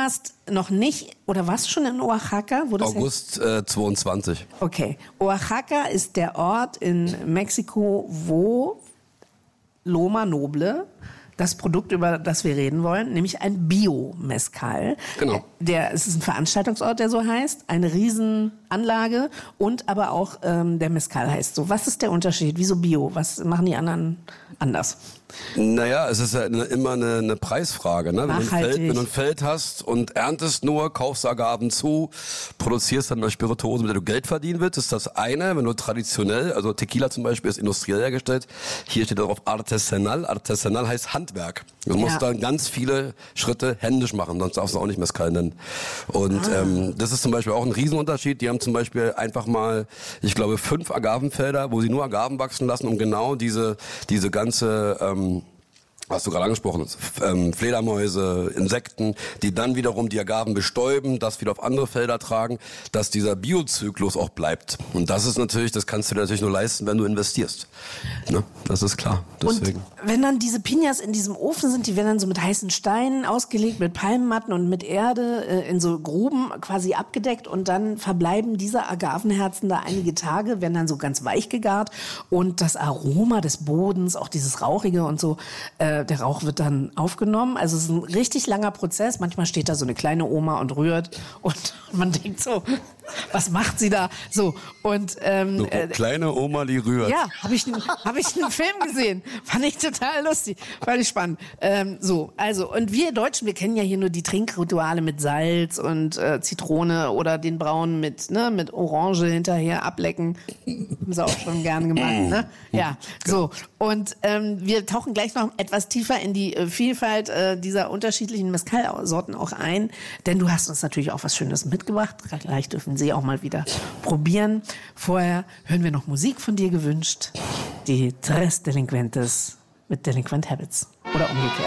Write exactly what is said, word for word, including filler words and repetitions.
warst noch nicht, oder warst du schon in Oaxaca? Wo das August äh, zweiundzwanzig. Okay. Oaxaca ist der Ort in Mexiko, wo Loma Noble, das Produkt, über das wir reden wollen, nämlich ein Bio-Mezcal. Genau. Der, es ist ein Veranstaltungsort, der so heißt, eine Riesenanlage und aber auch ähm, der Mezcal heißt so. Was ist der Unterschied? Wieso Bio? Was machen die anderen anders? Naja, es ist ja eine, immer eine, eine Preisfrage. Ne? Wenn, du ein Feld, wenn du ein Feld hast und erntest nur, kaufst Agaven zu, produzierst dann eine Spirituose, mit der du Geld verdienen willst, ist das eine. Wenn du traditionell, also Tequila zum Beispiel ist industriell hergestellt, hier steht darauf artesanal. Artesanal heißt Handwerk. Du musst Ja. dann ganz viele Schritte händisch machen, sonst darfst du auch nicht Mezcal nennen. Und ah. ähm, das ist zum Beispiel auch ein Riesenunterschied. Die haben zum Beispiel einfach mal, ich glaube, fünf Agavenfelder, wo sie nur Agaven wachsen lassen, um genau diese diese ganze ähm, hast du gerade angesprochen, ähm, Fledermäuse, Insekten, die dann wiederum die Agaven bestäuben, das wieder auf andere Felder tragen, dass dieser Biozyklus auch bleibt. Und das ist natürlich, das kannst du dir natürlich nur leisten, wenn du investierst. Ne? Das ist klar. Deswegen. Und wenn dann diese Piñas in diesem Ofen sind, die werden dann so mit heißen Steinen ausgelegt, mit Palmenmatten und mit Erde äh, in so Gruben quasi abgedeckt und dann verbleiben diese Agavenherzen da einige Tage, werden dann so ganz weich gegart und das Aroma des Bodens, auch dieses Rauchige und so, äh, der Rauch wird dann aufgenommen. Also es ist ein richtig langer Prozess. Manchmal steht da so eine kleine Oma und rührt und man denkt so, was macht sie da? So und ähm, so, äh, kleine Oma, die rührt. Ja, habe ich, hab ich einen Film gesehen. Fand ich total lustig. Fand ich spannend. Ähm, so, also, und wir Deutschen, wir kennen ja hier nur die Trinkrituale mit Salz und äh, Zitrone oder den Braunen mit, ne, mit Orange hinterher ablecken. Haben sie auch schon gern gemacht, ne? Ja, so. Und ähm, wir tauchen gleich noch etwas tiefer in die äh, Vielfalt äh, dieser unterschiedlichen Mezcal-Sorten auch ein. Denn du hast uns natürlich auch was Schönes mitgebracht. Gleich dürfen Sie auch mal wieder probieren. Vorher hören wir noch Musik von dir gewünscht. Die Tres Delinquentes mit Delinquent Habits. Oder umgekehrt.